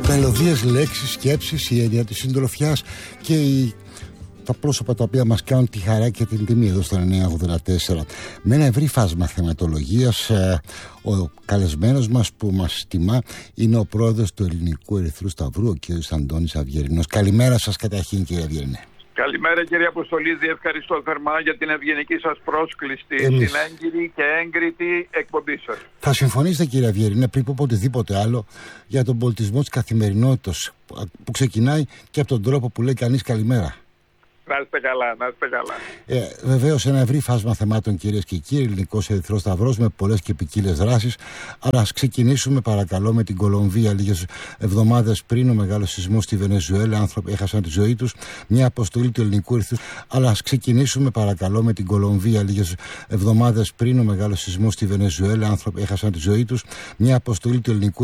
Μελωδίες, λέξεις, σκέψεις, η έννοια της συντροφιάς και τα πρόσωπα τα οποία μας κάνουν τη χαρά και την τιμή εδώ στο 984. Με ένα ευρύ φάσμα θεματολογίας, ο καλεσμένος μας που μας τιμά είναι ο πρόεδρος του Ελληνικού Ερυθρού Σταυρού, ο κ. Αντώνης Αυγερινός. Καλημέρα σας καταρχήν, κύριε Αυγερινέ. Καλημέρα, κύριε Αποστολίδη. Ευχαριστώ θερμά για την ευγενική σας πρόσκληση στην έγκυρη και έγκριτη εκπομπή σας. Θα συμφωνήσετε, κύριε Αυγερινέ, πριν από οτιδήποτε άλλο, για τον πολιτισμό της καθημερινότητας που ξεκινάει και από τον τρόπο που λέει κανείς καλημέρα. Να είστε καλά, να είστε καλά. Βεβαίως, ένα ευρύ φάσμα θεμάτων, κυρίες και κύριοι, Ελληνικός Ερυθρός Σταυρός με πολλές και ποικίλες δράσεις. Αλλά ας ξεκινήσουμε, παρακαλώ, με την Κολομβία. Λίγες εβδομάδες πριν ο μεγάλος σεισμός στη Βενεζουέλα, άνθρωποι έχασαν τη ζωή τους. Μια αποστολή του Ελληνικού Ερυθρού. Αλλά ας ξεκινήσουμε, παρακαλώ, με την Κολομβία. Λίγες εβδομάδες πριν ο μεγάλος σεισμός στη Βενεζουέλα, άνθρωποι έχασαν τη ζωή τους. Μια αποστολή του Ελληνικού